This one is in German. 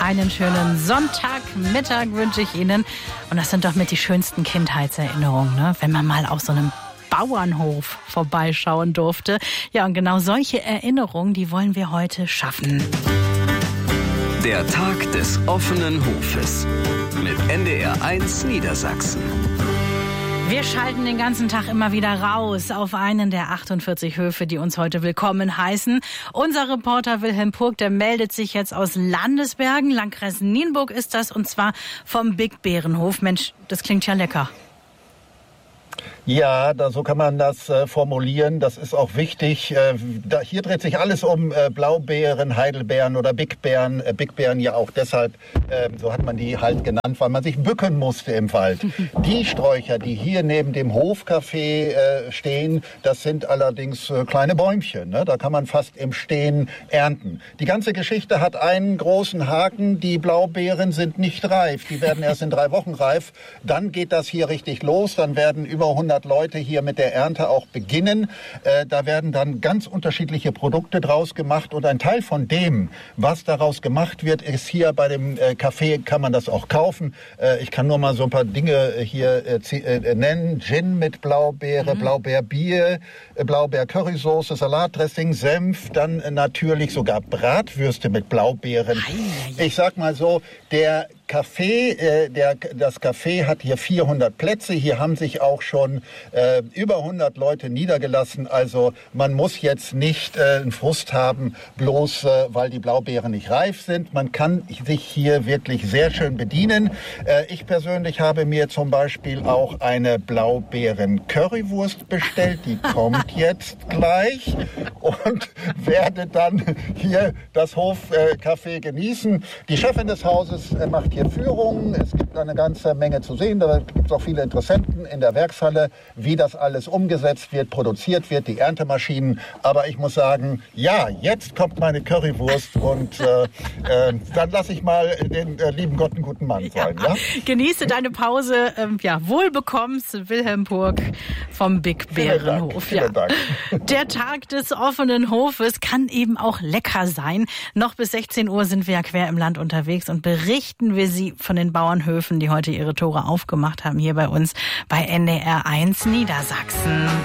Einen schönen Sonntagmittag wünsche ich Ihnen. Und das sind doch mit die schönsten Kindheitserinnerungen, ne? Wenn man mal auf so einem Bauernhof vorbeischauen durfte. Ja, und genau solche Erinnerungen, die wollen wir heute schaffen. Der Tag des offenen Hofes mit NDR1 Niedersachsen. Wir schalten den ganzen Tag immer wieder raus auf einen der 48 Höfe, die uns heute willkommen heißen. Unser Reporter Wilhelm Purk, der meldet sich jetzt aus Landesbergen, Landkreis Nienburg ist das, und zwar vom Big Bärenhof. Mensch, das klingt ja lecker. Ja, so kann man das formulieren. Das ist auch wichtig. Hier dreht sich alles um Blaubeeren, Heidelbeeren oder Big-Bären. Big-Bären ja auch deshalb, so hat man die halt genannt, weil man sich bücken musste im Wald. Die Sträucher, die hier neben dem Hofcafé stehen, das sind allerdings kleine Bäumchen, ne? Da kann man fast im Stehen ernten. Die ganze Geschichte hat einen großen Haken. Die Blaubeeren sind nicht reif. Die werden erst in 3 Wochen reif. Dann geht das hier richtig los. Dann werden über 100 Leute hier mit der Ernte auch beginnen. Da werden dann ganz unterschiedliche Produkte draus gemacht und ein Teil von dem, was daraus gemacht wird, ist hier bei dem Café, kann man das auch kaufen. Ich kann nur mal so ein paar Dinge hier nennen. Gin mit Blaubeere, Blaubeerbier, Blaubeer-Currysoße, Salatdressing, Senf, dann natürlich sogar Bratwürste mit Blaubeeren. Ich sag mal so, der Café, das Café hat hier 400 Plätze. Hier haben sich auch schon über 100 Leute niedergelassen. Also man muss jetzt nicht einen Frust haben, bloß weil die Blaubeeren nicht reif sind. Man kann sich hier wirklich sehr schön bedienen. Ich persönlich habe mir zum Beispiel auch eine Blaubeeren-Currywurst bestellt. Die kommt jetzt gleich und werde dann hier das Hofcafé genießen. Die Chefin des Hauses macht hier Führungen. Es gibt eine ganze Menge zu sehen. Da gibt es auch viele Interessenten in der Werkshalle, wie das alles umgesetzt wird, produziert wird, die Erntemaschinen. Aber ich muss sagen, ja, jetzt kommt meine Currywurst und dann lasse ich mal den lieben Gott einen guten Mann sein. Ja? Genieße deine Pause. Wohl bekommst, Wilhelm Purk vom Big Bärenhof. Vielen Dank. Der Tag des offenen Hofes kann eben auch lecker sein. Noch bis 16 Uhr sind wir ja quer im Land unterwegs und berichten wir Sie von den Bauernhöfen, die heute ihre Tore aufgemacht haben, hier bei uns bei NDR1 Niedersachsen.